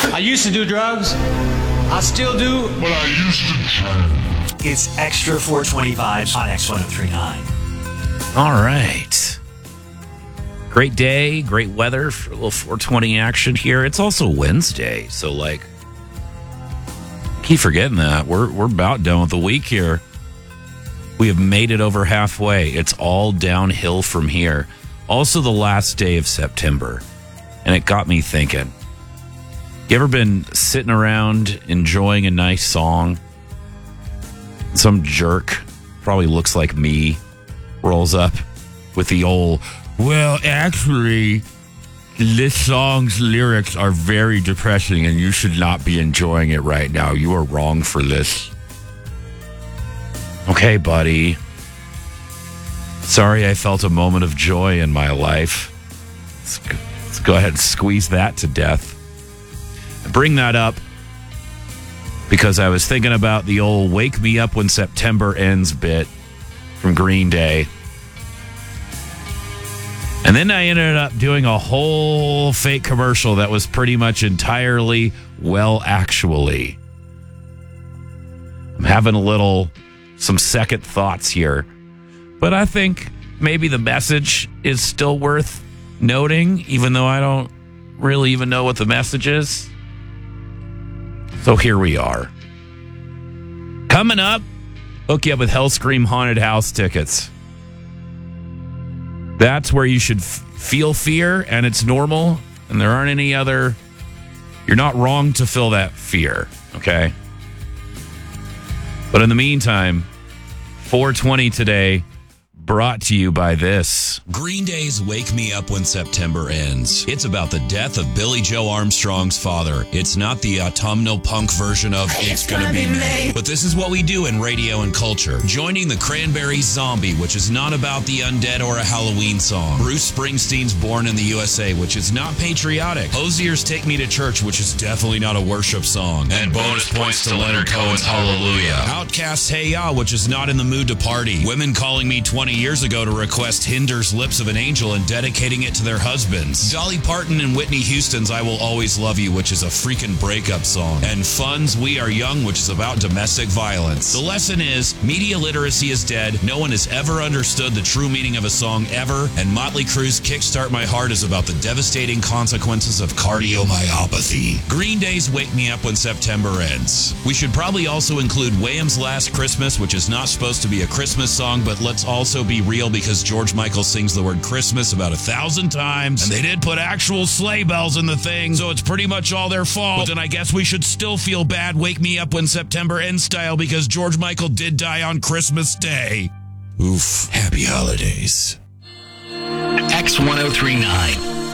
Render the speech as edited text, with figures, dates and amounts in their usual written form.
I used to do drugs. I still do. But I used to drink. It's Extra 420 vibes on X1039. All right. Great day, great weather for a little 420 action here. It's also Wednesday, so keep forgetting that. We're about done with the week here. We have made it over halfway. It's all downhill from here. Also the last day of September. And it got me thinking. You ever been sitting around enjoying a nice song? Some jerk, probably looks like me, rolls up with the old, well, actually, this song's lyrics are very depressing and you should not be enjoying it right now. You are wrong for this. Okay, buddy. Sorry I felt a moment of joy in my life. Let's go ahead and squeeze that to death. I bring that up because I was thinking about the old Wake Me Up When September Ends bit from Green Day. And then I ended up doing a whole fake commercial that was pretty much entirely, well, actually. I'm having some second thoughts here. But I think maybe the message is still worth noting, even though I don't really even know what the message is. So here we are. Coming up, hook you up with Hellscream Haunted House tickets. That's where you should feel fear, and it's normal, and there aren't any other... You're not wrong to feel that fear, okay? But in the meantime, 420 today, brought to you by this. Green Day's Wake Me Up When September Ends. It's about the death of Billy Joe Armstrong's father. It's not the autumnal punk version of It's Gonna Be May. But this is what we do in radio and culture. Joining the Cranberries' Zombie, which is not about the undead or a Halloween song. Bruce Springsteen's Born in the USA, which is not patriotic. Hosier's Take Me to Church, which is definitely not a worship song. And bonus points to Leonard Cohen's Hallelujah. Outcast's Hey Ya, which is not in the mood to party. Women Calling Me 20 years ago to request Hinder's Lips of an Angel and dedicating it to their husbands. Dolly Parton and Whitney Houston's I Will Always Love You, which is a freaking breakup song. And Fun's We Are Young, which is about domestic violence. The lesson is, media literacy is dead. No one has ever understood the true meaning of a song ever. And Motley Crue's Kickstart My Heart is about the devastating consequences of cardiomyopathy. Green Day's Wake Me Up When September Ends. We should probably also include Wham's Last Christmas, which is not supposed to be a Christmas song, but let's also be real because George Michael sings the word Christmas about 1,000 times, and they did put actual sleigh bells in the thing, so it's pretty much all their fault. But then I guess we should still feel bad Wake Me Up When September Ends style because George Michael did die on Christmas Day. Oof. Happy holidays. X1039.